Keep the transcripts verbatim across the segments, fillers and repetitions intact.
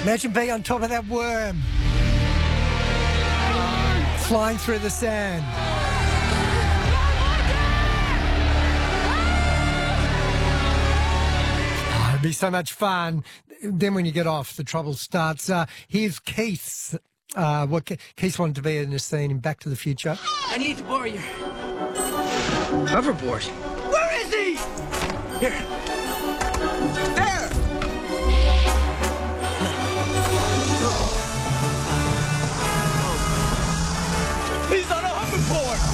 Imagine being on top of that worm. Flying through the sand. Oh, it'd be so much fun. Then when you get off, the trouble starts. Uh, here's Keith's. Uh, what Ke- Keith wanted to be in a scene in Back to the Future. I need to borrow your hoverboard. Where is he? Here. There! He's on a hoverboard!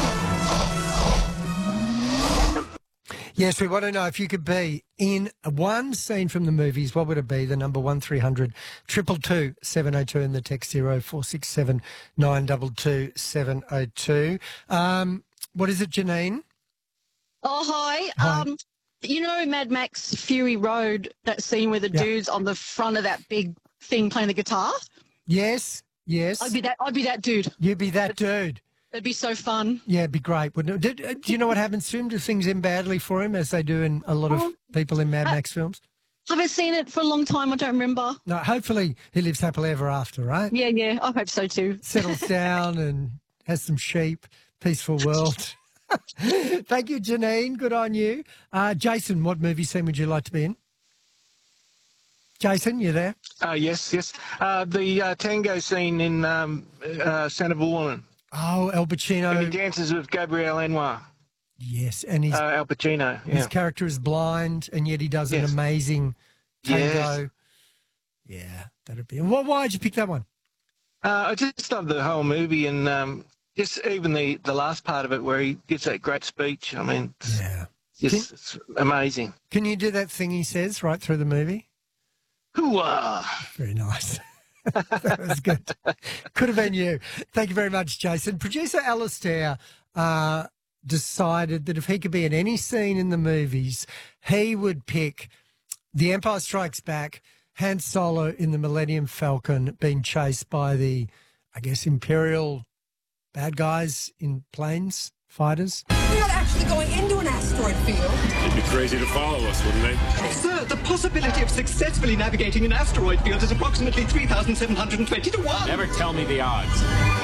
Yes, we want to know if you could be in one scene from the movies, what would it be? The number one three hundred two two two seven oh two and the text zero four six seven nine two two seven oh two. Um, what is it, Janine? Oh, hi. Hi. Um, you know Mad Max Fury Road, that scene where the Yeah. dude's on the front of that big thing playing the guitar? Yes, yes. I'd be that I'd be that dude. You'd be that dude. It'd be so fun. Yeah, it'd be great, wouldn't it? Did, uh, do you know what happens to him? Do things end badly for him, as they do in a lot of Um, people in Mad I- Max films? I haven't seen it for a long time. I don't remember. No, hopefully he lives happily ever after, right? Yeah, yeah. I hope so too. Settles down and has some sheep, peaceful world. Thank you, Janine. Good on you. Uh, Jason, what movie scene would you like to be in? Jason, you there? Uh, yes, yes. Uh, the uh, tango scene in um, uh, Santa Woman. Oh, Al And he Pacino. dances with Gabrielle Anwar. Yes, and his, Uh, Al Pacino, his yeah. character is blind, and yet he does an Yes. amazing tango. Yes. Yeah, that'd be. Why, why'd you pick that one? Uh, I just love the whole movie and um, just even the, the last part of it where he gives that great speech. I mean, it's, Yeah. just, it's amazing. Can you do that thing he says right through the movie? Hooah! Very nice. That was good. Could have been you. Thank you very much, Jason. Producer Alistair uh, decided that if he could be in any scene in the movies, he would pick The Empire Strikes Back, Han Solo in the Millennium Falcon being chased by the, I guess, Imperial bad guys in planes, fighters. We're not actually going into an asteroid field. It'd be crazy to follow us, wouldn't they? Sir, the possibility of successfully navigating an asteroid field is approximately three thousand seven hundred twenty to one. Never tell me the odds.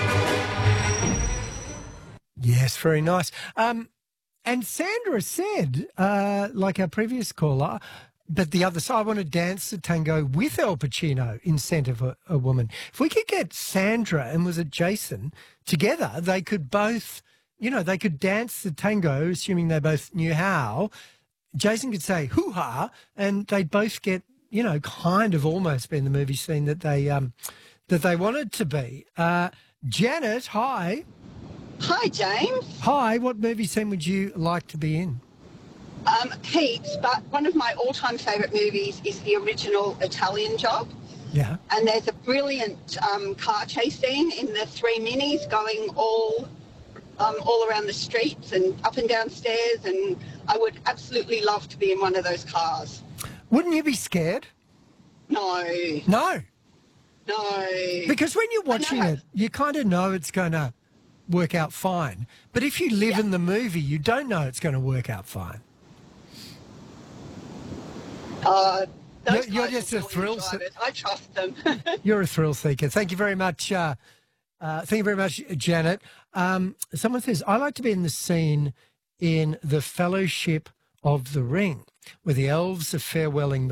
Yes, very nice. Um, and Sandra said, uh, like our previous caller, but the other side, I want to dance the tango with Al Pacino in Scent of a, a Woman. If we could get Sandra and was it Jason together, they could both, you know, they could dance the tango, assuming they both knew how. Jason could say hoo-ha, and they'd both get, you know, kind of almost be in the movie scene that they um, that they wanted to be. Uh, Janet, hi. Hi, James. Hi, what movie scene would you like to be in? Um, heaps, but one of my all-time favourite movies is the original Italian Job. Yeah. And there's a brilliant um, car chase scene in the three minis going all um, all around the streets and up and down stairs, and I would absolutely love to be in one of those cars. Wouldn't you be scared? No, No, no. because when you're watching know. it, you kind of know it's going to work out fine. But if you live in the movie, you don't know it's going to work out fine. Uh, those You're- you're guys are just a brilliant thrill se- drivers. I trust them. You're a thrill seeker. Thank you very much. Uh, uh, thank you very much, Janet. Um, someone says, I like to be in the scene in The Fellowship of the Ring, where the elves are farewelling